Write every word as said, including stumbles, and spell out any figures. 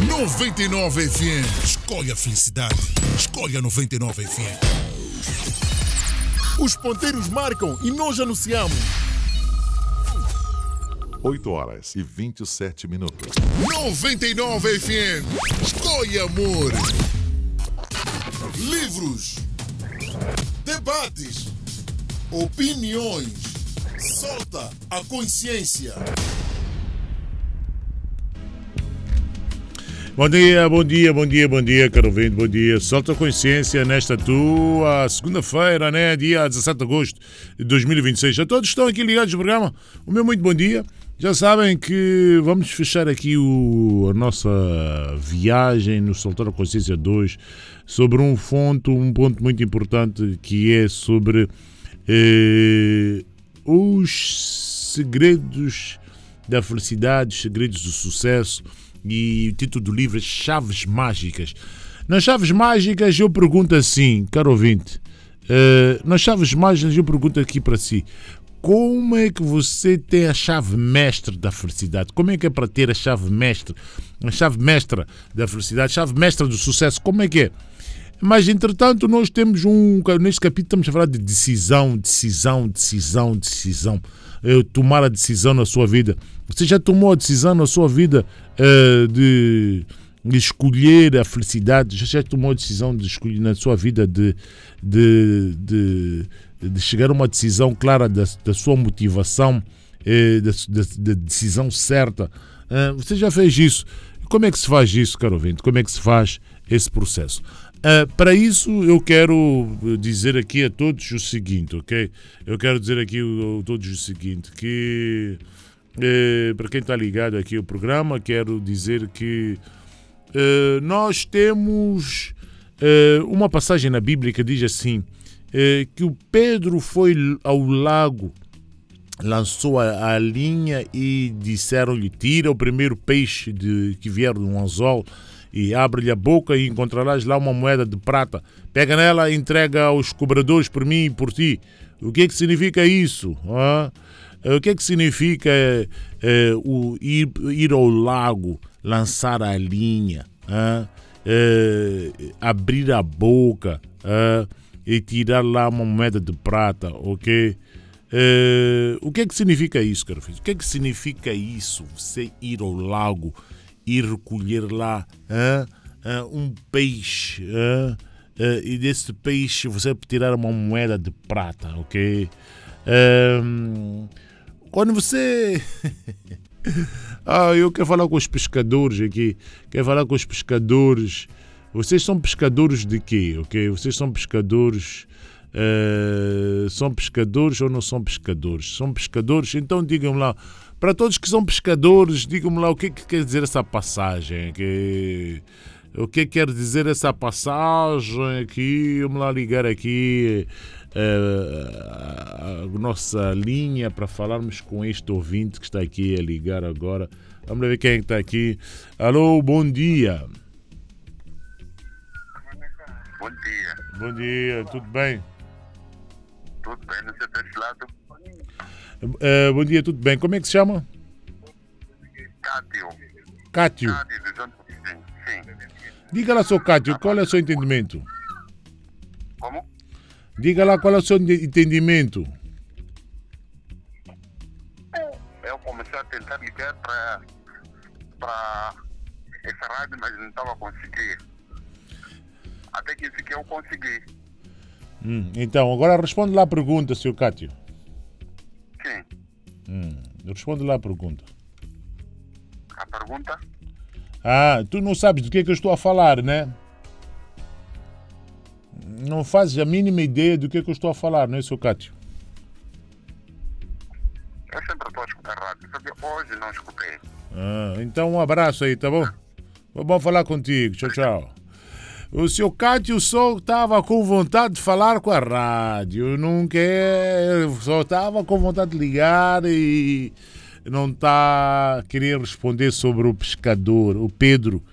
noventa e nove F M. Escolhe a felicidade. Escolhe a noventa e nove F M. Os ponteiros marcam e nós anunciamos. oito horas e vinte e sete minutos. noventa e nove F M. Escolhe amor. Livros. Debates. Opiniões. Solta a consciência. Bom dia, bom dia, bom dia, bom dia, caro ouvinte, bom dia. Solta a consciência nesta tua segunda-feira, né? Dia dezassete de agosto de dois mil e vinte e seis. A todos que estão aqui ligados no programa, o meu muito bom dia. Já sabem que vamos fechar aqui o, a nossa viagem no Soltar a Consciência dois sobre um ponto, um ponto muito importante que é sobre eh, os segredos da felicidade, os segredos do sucesso. E o título do livro é Chaves Mágicas. Nas Chaves Mágicas eu pergunto assim, caro ouvinte, uh, nas Chaves Mágicas eu pergunto aqui para si, como é que você tem a chave mestra da felicidade? Como é que é para ter a chave mestra, a chave mestra da felicidade, a chave mestra do sucesso? Como é que é? Mas, entretanto, nós temos um... Neste capítulo estamos a falar de decisão, decisão, decisão, decisão. Uh, tomar a decisão na sua vida. Você já tomou a decisão na sua vida uh, de, de escolher a felicidade? Já, já tomou a decisão de escolher na sua vida de, de, de, de chegar a uma decisão clara da, da sua motivação, uh, da, da, da decisão certa? Uh, você já fez isso? Como é que se faz isso, caro ouvinte? Como é que se faz esse processo? Uh, para isso eu quero dizer aqui a todos o seguinte, ok? Eu quero dizer aqui a todos o seguinte, que uh, para quem está ligado aqui ao programa, quero dizer que uh, nós temos uh, uma passagem na Bíblia que diz assim, uh, que o Pedro foi ao lago, lançou a, a linha e disseram-lhe, tira o primeiro peixe de, que vier de um anzol, e abre-lhe a boca e encontrarás lá uma moeda de prata. Pega nela e entrega aos cobradores por mim e por ti. O que é que significa isso? Ah? O que é que significa é, é, o ir, ir ao lago, lançar a linha, ah? é, abrir a boca ah? e tirar lá uma moeda de prata, ok? É, o que é que significa isso, cara? O que é que significa isso? Você ir ao lago e recolher lá uh, uh, um peixe uh, uh, e desse peixe você tirar uma moeda de prata, ok? Um, quando você... ah, eu quero falar com os pescadores aqui, quero falar com os pescadores. Vocês são pescadores de quê, ok? Vocês são pescadores... Uh, são pescadores ou não são pescadores? São pescadores? Então digam lá. Para todos que são pescadores, digam-me lá o que, é que quer dizer essa passagem. Que, o que, é que quer dizer essa passagem aqui? Vamos lá ligar aqui uh, a nossa linha para falarmos com este ouvinte que está aqui a ligar agora. Vamos ver quem é que está aqui. Alô, bom dia. Bom dia. Bom dia, tudo bem? Tudo bem, não sei desse lado? Uh, bom dia, tudo bem? Como é que se chama? Cátio. Cátio. Cátio, de João Sim, sim. Diga lá, seu Cátio, qual é o seu entendimento? Como? Diga lá qual é o seu entendimento. Eu comecei a tentar ligar para para essa rádio, mas não estava a conseguir. Até que esse que eu consegui. Hum, então, agora responde lá a pergunta, seu Cátio. Sim. Hum, responde lá a pergunta. A pergunta? Ah, tu não sabes do que é que eu estou a falar, né? Não fazes a mínima ideia do que é que eu estou a falar, não é, seu Cátio? Eu sempre estou a escutar rádio, só que hoje não escutei. Ah, então um abraço aí, tá bom? Foi bom falar contigo. Tchau, tchau. O seu Cátio só estava com vontade de falar com a rádio, não quer, só estava com vontade de ligar e não está a querer responder sobre o pescador, o Pedro,